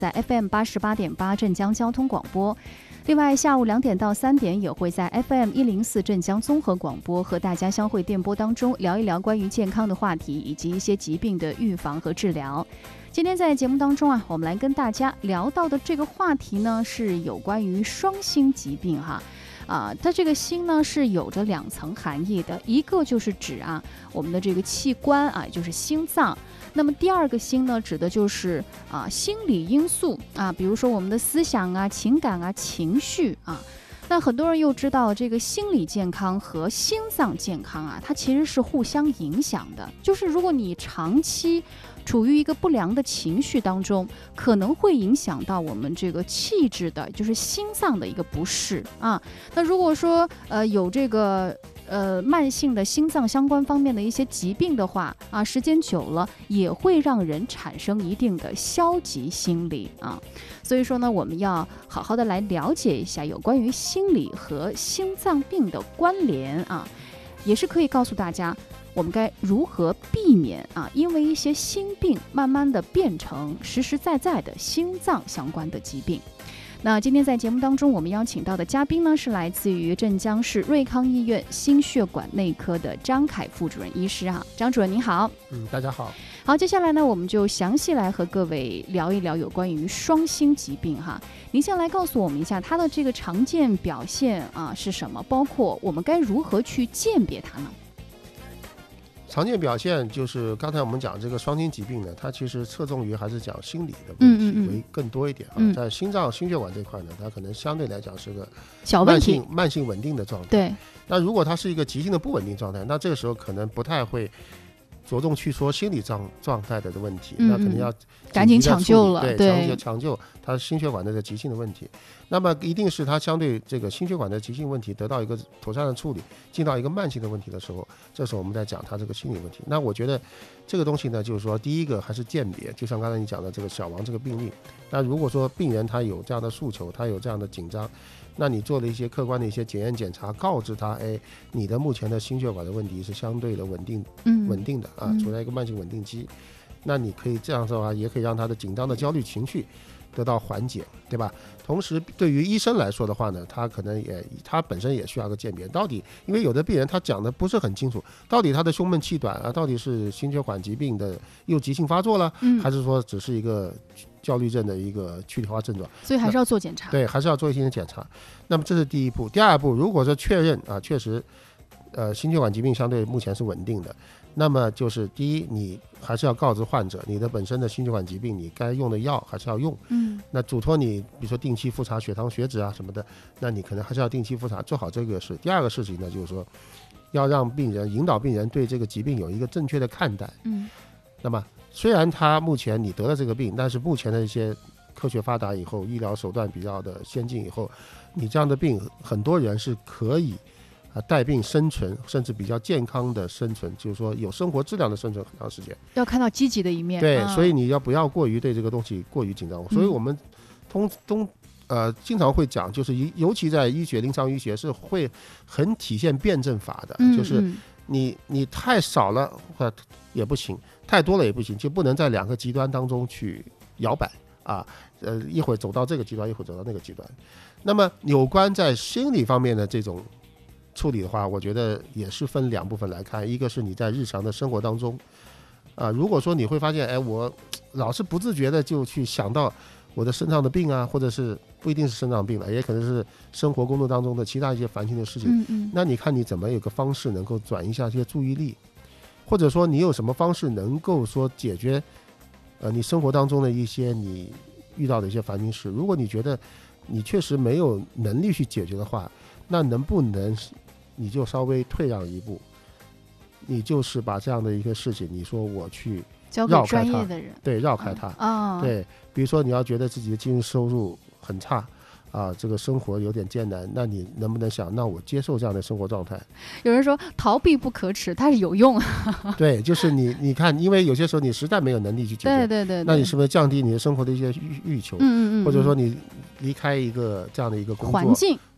在 FM88.8 镇江交通广播。另外，下午2点到3点也会在 FM104 镇江综合广播和大家相会电波当中聊一聊关于健康的话题以及一些疾病的预防和治疗。今天在节目当中啊，我们来跟大家聊到的这个话题呢，是有关于双星疾病哈。它这个星呢是有着2层含义的，一个就是指我们的这个器官就是心脏。那么第二个星呢，指的就是心理因素比如说我们的思想情感情绪那很多人又知道这个心理健康和心脏健康它其实是互相影响的。就是如果你长期处于一个不良的情绪当中，可能会影响到我们这个气质的，就是心脏的一个不适那如果说有这个慢性的心脏相关方面的一些疾病的话时间久了也会让人产生一定的消极心理所以说呢，我们要好好的来了解一下有关于心理和心脏病的关联也是可以告诉大家我们该如何避免因为一些心病慢慢的变成实实在在的心脏相关的疾病。那今天在节目当中我们邀请到的嘉宾呢，是来自于镇江市瑞康医院心血管内科的张凯副主任医师张主任您好。 大家好。 好，接下来呢，我们就详细来和各位聊一聊有关于双星疾病您先来告诉我们一下它的这个常见表现是什么，包括我们该如何去鉴别它呢？ 常见表现就是刚才我们讲这个双星疾病呢，它其实侧重于还是讲心理的问题为更多一点在心脏心血管这块呢，它可能相对来讲是个小问题， 慢性稳定的状态。 对， 那如果它是一个急性的不稳定状态，那这个时候可能不太会着重去说心理状态的问题，那可能要赶紧抢救了， 对，抢救它心血管的急性的问题。那么一定是它相对这个心血管的急性问题得到一个妥善的处理，进到一个慢性的问题的时候，这时候我们在讲它这个心理问题。那我觉得这个东西呢，就是说第一个还是鉴别，就像刚才你讲的这个小王这个病例，那如果说病人他有这样的诉求，他有这样的紧张，那你做了一些客观的一些检验检查，告知他你的目前的心血管的问题是相对的稳定的处在一个慢性稳定期，那你可以这样的话，也可以让他的紧张的焦虑情绪得到缓解，对吧？同时对于医生来说的话呢，他可能他本身也需要个鉴别，到底因为有的病人他讲的不是很清楚，到底他的胸闷气短到底是心血管疾病的又急性发作了，还是说只是一个焦虑症的一个躯体化症状， 所以还是要做检查。 对，还是要做一些检查。那么这是第一步。第二步，如果说确认确实心血管疾病相对目前是稳定的，那么就是第一，你还是要告知患者你的本身的心血管疾病你该用的药还是要用那嘱托你比如说定期复查血糖血脂什么的，那你可能还是要定期复查，做好这个事。第二个事情呢，就是说要让病人引导病人对这个疾病有一个正确的看待那么虽然他目前你得了这个病，但是目前的一些科学发达以后，医疗手段比较的先进以后，你这样的病很多人是可以带病生存，甚至比较健康的生存，就是说有生活质量的生存很长时间， 要看到积极的一面。 对所以你不要过于对这个东西过于紧张所以我们经常会讲，就是尤其在医学临床医学是会很体现辩证法的就是你太少了也不行，太多了也不行，就不能在2个极端当中去摇摆一会儿走到这个极端，一会儿走到那个极端。那么有关在心理方面的这种处理的话，我觉得也是分2部分来看。一个是你在日常的生活当中如果说你会发现我老是不自觉的就去想到我的肾脏的病或者是不一定是肾脏病了，也可能是生活工作当中的其他一些烦心的事情那你看你怎么有个方式能够转移一下这些注意力，或者说你有什么方式能够说解决你生活当中的一些你遇到的一些烦心事。如果你觉得你确实没有能力去解决的话，那能不能你就稍微退让一步，你就是把这样的一个事情你说我去交给专业的人， 对，绕开它对，比如说你要觉得自己的经济收入很差这个生活有点艰难，那你能不能想，那我接受这样的生活状态。 有人说逃避不可耻，它是有用对，就是你看，因为有些时候你实在没有能力去解决， 对， 那你是不是降低你的生活的一些欲求或者说你离开一个这样的一个工作环境，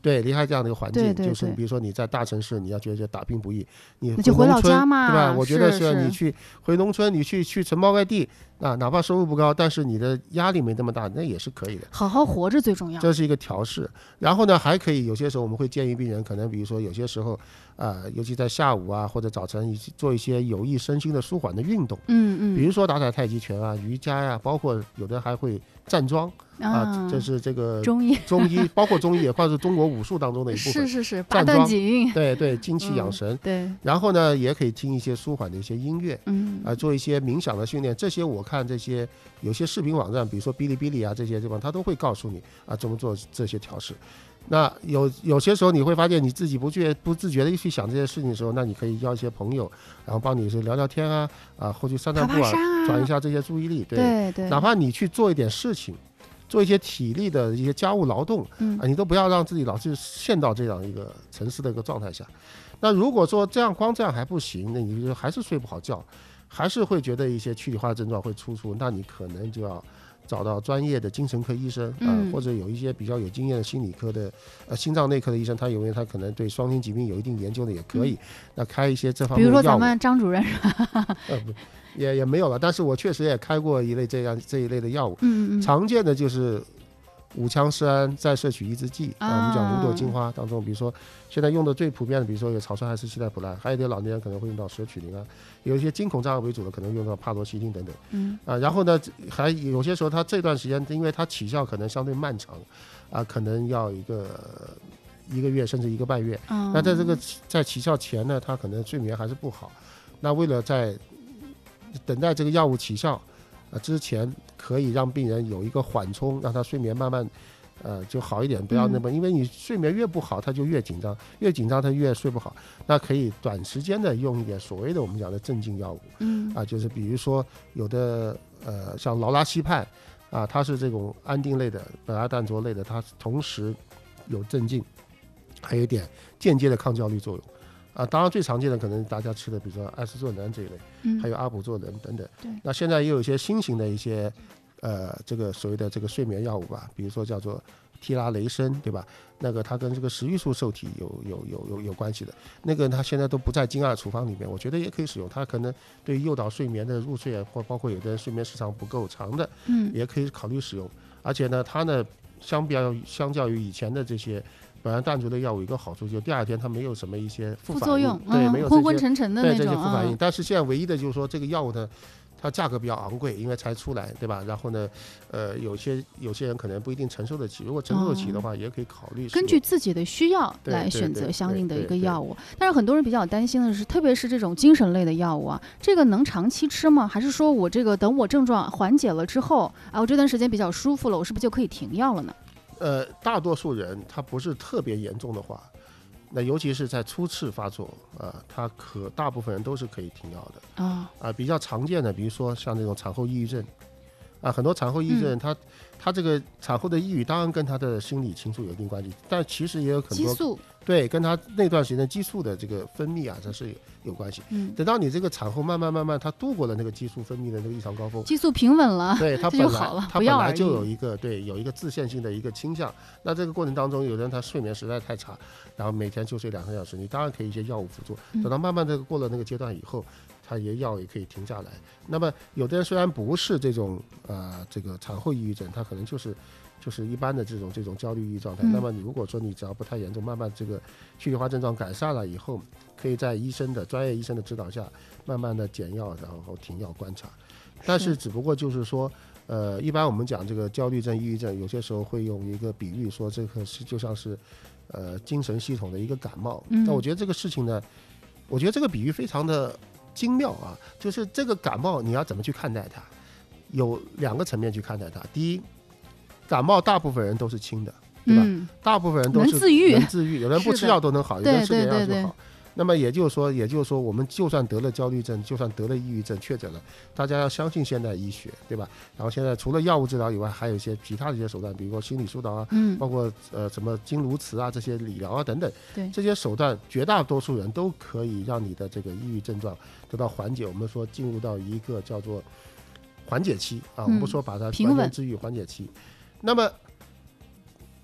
对，离开这样的一个环境， 对对对， 就是比如说你在大城市，你要觉得打拼不易，你就回老家嘛， 对吧？我觉得是你去回农村，你去承包块地，哪怕收入不高，但是你的压力没那么大，那也是可以的。 好好活着最重要， 这是一个调试。然后呢，还可以有些时候我们会建议病人，可能比如说有些时候尤其在下午啊或者早晨做一些有益身心的舒缓的运动，比如说打打太极拳啊、瑜伽呀，包括有的还会站桩。这是这个中医包括中医也算是中国武术当中的一部分， 是八段锦， 对，精气养神， 对。 然后呢，也可以听一些舒缓的一些音乐，做一些冥想的训练。这些我看这些有些视频网站，比如说哔哩哔哩啊这些地方，它都会告诉你怎么做这些调试。那有些时候你会发现你自己不自觉的去想这些事情的时候，那你可以邀一些朋友，然后帮你聊聊天或去散散步转一下这些注意力， 对， 哪怕你去做一点事情，做一些体力的一些家务劳动，你都不要让自己老是陷到这样一个沉思的一个状态下。那如果说光这样还不行，那你就还是睡不好觉，还是会觉得一些躯体化的症状会突出，那你可能就要找到专业的精神科医生或者有一些比较有经验的心理科的心脏内科的医生，他可能对双心疾病有一定研究的也可以，那开一些这方面的药物。 比如说咱们张主任也没有了，但是我确实也开过这一类的药物。常见的就是五羟色胺再摄取抑制剂，我们讲芦豆精华当中，比如说现在用的最普遍的，比如说有草酸还是西代普兰，还有一点老年人可能会用到舍曲林啊，有一些惊恐障碍为主的可能用到帕罗西汀等等。然后呢，还有些时候它这段时间，因为它起效可能相对漫长，可能要一个月甚至1个半月。那在起效前呢，它可能睡眠还是不好。那为了在等待这个药物起效之前，可以让病人有一个缓冲，让他睡眠慢慢就好一点，不要那么因为你睡眠越不好，他就越紧张，越紧张他越睡不好。那可以短时间的用一点所谓的我们讲的镇静药物，就是比如说有的像劳拉西泮它是这种安定类的苯阿氮卓类的，它同时有镇静，还有一点间接的抗焦虑作用。当然最常见的可能大家吃的，比如说艾司唑仑这一类，还有阿普唑仑等等。那现在也有一些新型的一些这个所谓的这个睡眠药物吧，比如说叫做替拉雷参，对吧？那个它跟这个食欲素受体有关系的，那个它现在都不在经二处方里面，我觉得也可以使用。它可能对诱导睡眠的入睡或包括有的人睡眠时长不够长的，也可以考虑使用。而且呢，它呢相较于以前的这些苯胺氮卓的药物，一个好处就是第二天它没有什么一些副作用， 对，没有昏昏沉沉的那种， 这些副反应。但是现在唯一的就是说这个药物呢，它价格比较昂贵，因为才出来，对吧？然后呢，有些人可能不一定承受得起，如果承受得起的话，也可以考虑根据自己的需要来选择相应的一个药物。但是很多人比较担心的是，特别是这种精神类的药物这个能长期吃吗？还是说我这个等我症状缓解了之后我这段时间比较舒服了，我是不是就可以停药了呢？ 大多数人他不是特别严重的话，那尤其是在初次发作他大部分人都是可以停药的比较常见的，比如说像这种产后抑郁症很多产后抑郁症他这个产后的抑郁当然跟他的心理情绪有一定关系，但其实也有很多激素， 对，跟他那段时间激素的这个分泌这是有关系。等到你这个产后慢慢他度过了那个激素分泌的那个异常高峰， 激素平稳了， 对，他就好了， 他本来就有一个自限性的一个倾向。那这个过程当中，有人他睡眠实在太差，然后每天就睡2-3小时，你当然可以一些药物辅助。等到慢慢这个过了那个阶段以后，他药也可以停下来。那么有的人虽然不是这种这个产后抑郁症，他可能就是一般的这种焦虑抑郁状态。那么你如果说你只要不太严重，慢慢这个躯体化症状改善了以后，可以在专业医生的指导下，慢慢的减药，然后停药观察。但是只不过就是说，一般我们讲这个焦虑症、抑郁症，有些时候会用一个比喻说，这个就像是精神系统的一个感冒。那我觉得这个事情呢，我觉得这个比喻非常的精妙就是这个感冒你要怎么去看待它，有2个层面去看待它。第一，感冒大部分人都是轻的，对吧？大部分人都是能自愈，有人不吃药都能好，有人吃点药就好。那么也就是说，我们就算得了焦虑症，就算得了抑郁症，确诊了，大家要相信现代医学，对吧？然后现在除了药物治疗以外，还有一些其他的一些手段，比如说心理疏导包括什么经颅磁这些理疗等等，这些手段绝大多数人都可以让你的这个抑郁症状得到缓解。我们说进入到一个叫做缓解期我们不说把它完全治愈，缓解期。那么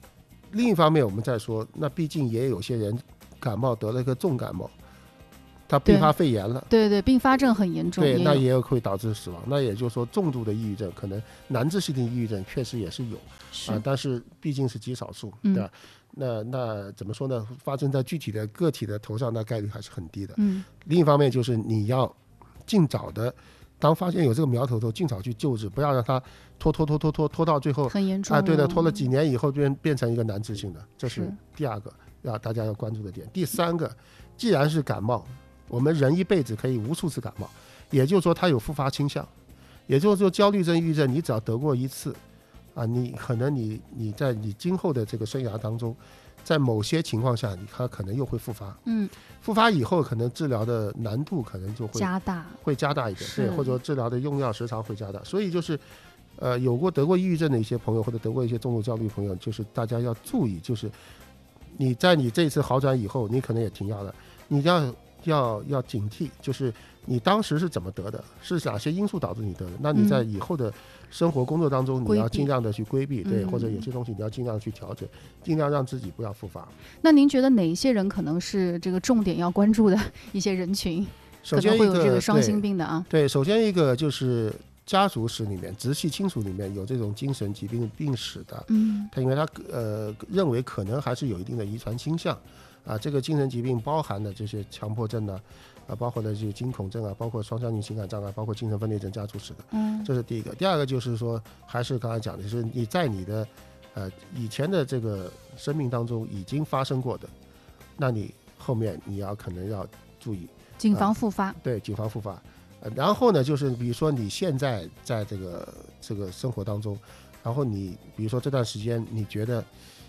另一方面我们再说，那毕竟也有些人感冒得了一个重感冒，他并发肺炎了， 对，并发症很严重， 对，那也有会导致死亡。那也就是说，重度的抑郁症，可能难治性的抑郁症确实也是有但是毕竟是极少数，对吧？那怎么说呢？发生在具体的个体的头上，那概率还是很低的。另一方面就是你要尽早的，当发现有这个苗头的时候，尽早去救治，不要让它拖到最后很严重对的，拖了几年以后变成一个难治性的，这是第二个大家要关注的点。第三个，既然是感冒，我们人一辈子可以无数次感冒，也就是说它有复发倾向，也就是说焦虑症、抑郁症，你只要得过一次你可能你在你今后的这个生涯当中，在某些情况下它可能又会复发，复发以后可能治疗的难度可能就会加大一点，对，或者说治疗的用药时长会加大。所以就是得过抑郁症的一些朋友，或者得过一些重度焦虑朋友，就是大家要注意，就是你在你这一次好转以后，你可能也停药了，你要警惕，就是你当时是怎么得的，是哪些因素导致你得的，那你在以后的生活工作当中，你要尽量的去规避，对，或者有些东西你要尽量去调整，尽量让自己不要复发。 那您觉得哪一些人可能是这个重点要关注的一些人群，可能会有这个双心病的对，首先一个就是家族史里面，直系亲属里面有这种精神疾病病史的，他因为他认为可能还是有一定的遗传倾向这个精神疾病包含的这些强迫症包括的这些惊恐症包括双向性情感障碍，包括精神分裂症家族史的，这是第一个。第二个就是说，还是刚才讲的，就是你在你的以前的这个生命当中已经发生过的，那你后面你可能要注意谨防复发， 对，谨防复发。然后呢，就是比如说你现在在这个生活当中，然后你比如说这段时间你觉得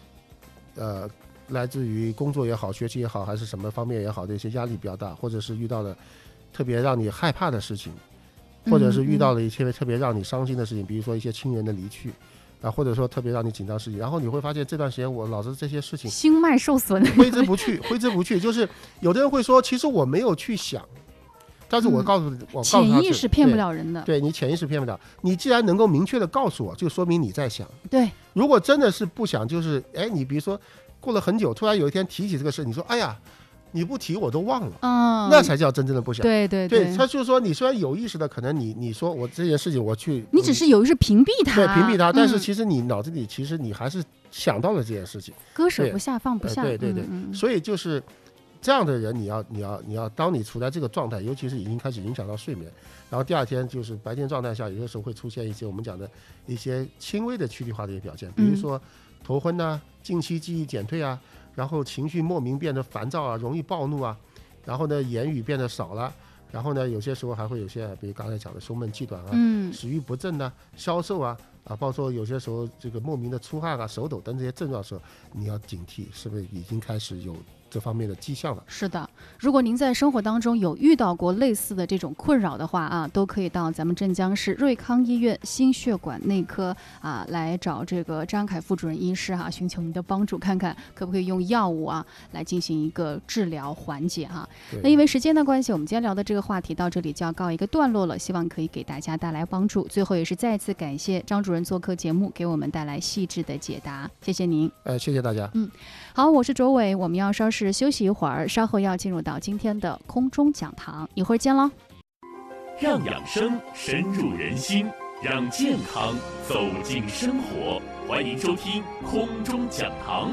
来自于工作也好，学习也好，还是什么方面也好的一些压力比较大，或者是遇到了特别让你害怕的事情，或者是遇到了一些特别让你伤心的事情，比如说一些亲人的离去或者说特别让你紧张的事情，然后你会发现这段时间我老是这些事情心脉受损， 挥之不去。就是有的人会说，其实我没有去想，但是我告诉他， 潜意识骗不了人的。 对，你潜意识骗不了。你既然能够明确的告诉我，就说明你在想。 对， 如果真的是不想，就是你比如说过了很久，突然有一天提起这个事，你说哎呀，你不提我都忘了，那才叫真正的不想。 对， 他就是说，你虽然有意识的，可能你说我这件事情我去， 你只是有意识屏蔽它， 对，屏蔽它，但是其实你脑子里其实你还是想到了这件事情， 割舍不下，放不下。 对，所以就是这样的人，你要，当你处在这个状态，尤其是已经开始影响到睡眠，然后第二天就是白天状态下，有的时候会出现一些我们讲的一些轻微的躯体化的一些表现，比如说头昏近期记忆减退然后情绪莫名变得烦躁容易暴怒然后呢言语变得少了，然后呢有些时候还会有些比如刚才讲的胸闷气短食欲不振消瘦包括有些时候这个莫名的出汗手抖等这些症状的时候，你要警惕是不是已经开始有这方面的迹象了。 是的，如果您在生活当中有遇到过类似的这种困扰的话都可以到咱们镇江市瑞康医院心血管内科来找这个张凯副主任医师寻求您的帮助，看看可不可以用药物来进行一个治疗缓解那因为时间的关系，我们今天聊的这个话题到这里就要告一个段落了，希望可以给大家带来帮助。最后也是再次感谢张主任做客节目，给我们带来细致的解答，谢谢您。 谢谢大家。 好，我是卓伟，我们要稍事休息一会儿，稍后要进入到今天的空中讲堂，一会儿见喽。 让养生深入人心，让健康走进生活，欢迎收听空中讲堂。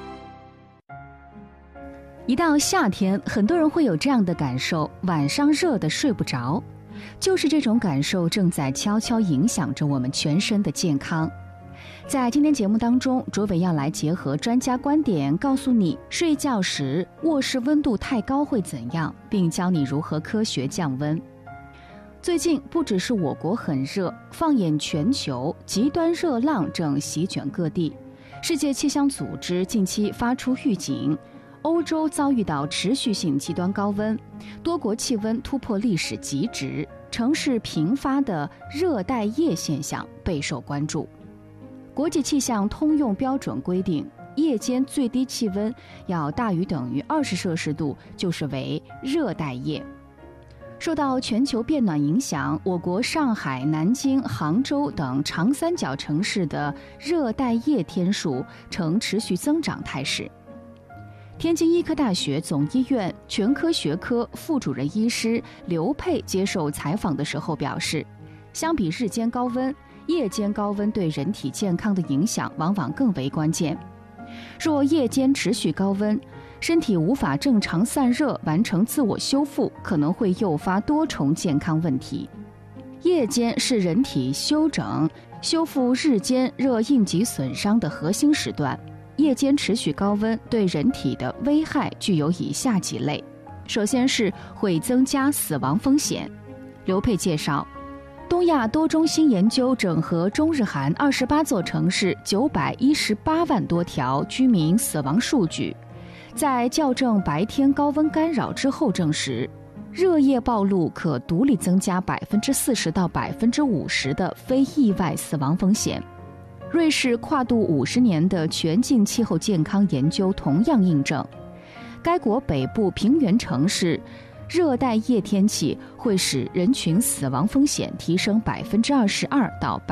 一到夏天，很多人会有这样的感受，晚上热得睡不着，就是这种感受正在悄悄影响着我们全身的健康。在今天节目当中，卓伟要来结合专家观点，告诉你睡觉时卧室温度太高会怎样，并教你如何科学降温。最近不只是我国很热，放眼全球，极端热浪正席卷各地。世界气象组织近期发出预警，欧洲遭遇到持续性极端高温，多国气温突破历史极值，城市频发的热带夜现象备受关注。国际气象通用标准规定，夜间最低气温要大于等于20摄氏度，就是为热带夜。 受到全球变暖影响，我国上海、南京、杭州等长三角城市的热带夜天数呈持续增长态势。天津医科大学总医院全科学科副主任医师刘佩接受采访的时候表示，相比日间高温，夜间高温对人体健康的影响往往更为关键。若夜间持续高温，身体无法正常散热，完成自我修复，可能会诱发多重健康问题。夜间是人体休整、修复日间热应急损伤的核心时段。夜间持续高温对人体的危害具有以下几类：首先是会增加死亡风险。刘佩介绍，东亚多中心研究整合中日韩28座城市918万多条居民死亡数据，在校正白天高温干扰之后证实，热夜暴露可独立增加40%到50%的非意外死亡风险。瑞士跨度50年的全境气候健康研究同样印证，该国北部平原城市热带夜天气会使人群死亡风险提升22%到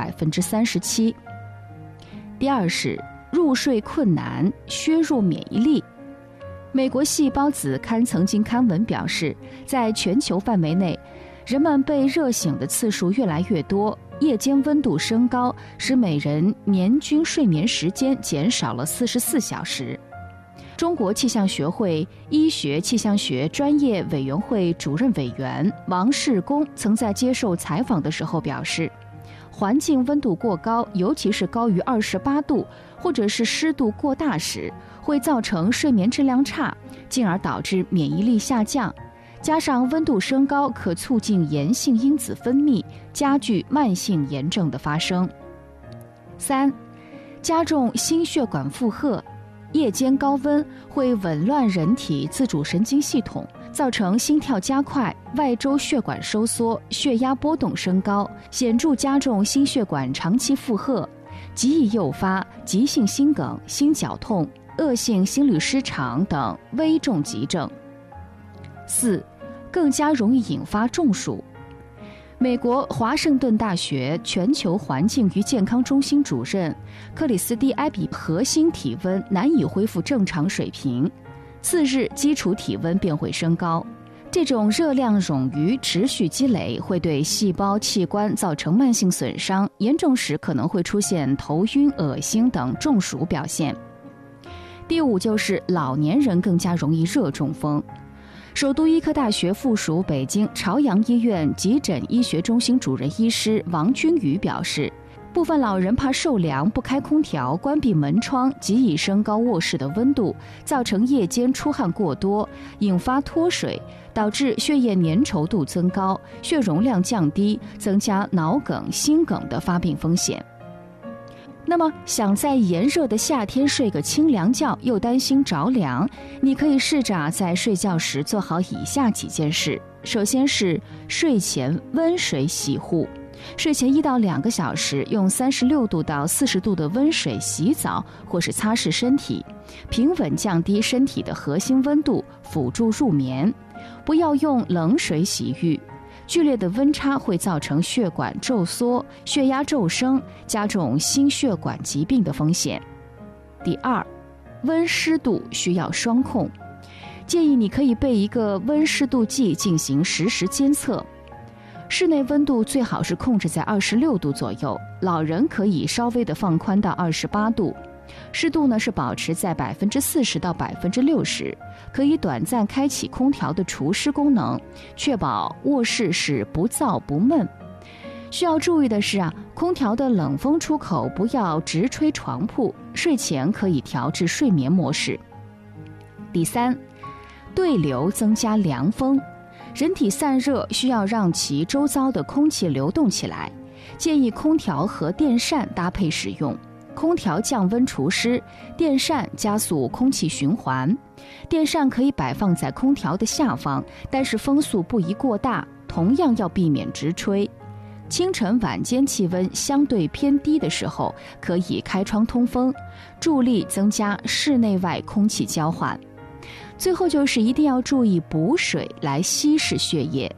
37%。第二是入睡困难，削弱免疫力。美国细胞子刊曾经刊文表示，在全球范围内，人们被热醒的次数越来越多，夜间温度升高，使每人年均睡眠时间减少了44小时。中国气象学会医学气象学专业委员会主任委员王世功曾在接受采访的时候表示，环境温度过高，尤其是高于28度，或者是湿度过大时，会造成睡眠质量差，进而导致免疫力下降。加上温度升高可促进炎性因子分泌，加剧慢性炎症的发生。3. 加重心血管负荷。夜间高温会紊乱人体自主神经系统，造成心跳加快、外周血管收缩、血压波动升高，显著加重心血管长期负荷，极易诱发急性心梗、心绞痛、恶性心律失常等危重急症。4. 更加容易引发中暑。美国华盛顿大学全球环境与健康中心主任克里斯蒂埃比核心体温难以恢复正常水平，次日基础体温便会升高。这种热量冗余持续积累会对细胞器官造成慢性损伤，严重时可能会出现头晕、恶心等中暑表现。第5就是老年人更加容易热中风。首都医科大学附属北京朝阳医院急诊医学中心主任医师王君宇表示，部分老人怕受凉，不开空调，关闭门窗，极易升高卧室的温度，造成夜间出汗过多，引发脱水，导致血液粘稠度增高，血容量降低，增加脑梗、心梗的发病风险。那么想在炎热的夏天睡个清凉觉，又担心着凉，你可以试着在睡觉时做好以下几件事。首先是睡前温水洗护，睡前1到2个小时用36度到40度的温水洗澡或是擦拭身体，平稳降低身体的核心温度，辅助入眠。不要用冷水洗浴，剧烈的温差会造成血管骤缩、血压骤升，加重心血管疾病的风险。第2，温湿度需要双控，建议你可以备一个温湿度计进行实时监测。室内温度最好是控制在26度左右，老人可以稍微的放宽到28度。湿度呢是保持在40%到60%，可以短暂开启空调的除湿功能，确保卧室是不燥不闷。需要注意的是空调的冷风出口不要直吹床铺，睡前可以调至睡眠模式。第3，对流增加凉风。人体散热需要让其周遭的空气流动起来，建议空调和电扇搭配使用。空调降温除湿，电扇加速空气循环。电扇可以摆放在空调的下方，但是风速不宜过大，同样要避免直吹。清晨晚间气温相对偏低的时候，可以开窗通风，助力增加室内外空气交换。最后就是一定要注意补水来稀释血液。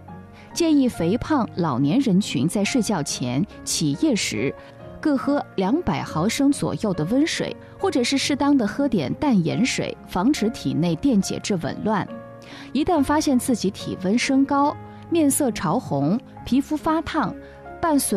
建议肥胖老年人群在睡觉前、起夜时各喝200毫升左右的温水，或者是适当的喝点淡盐水，防止体内电解质紊乱。一旦发现自己体温升高、面色潮红、皮肤发烫，伴随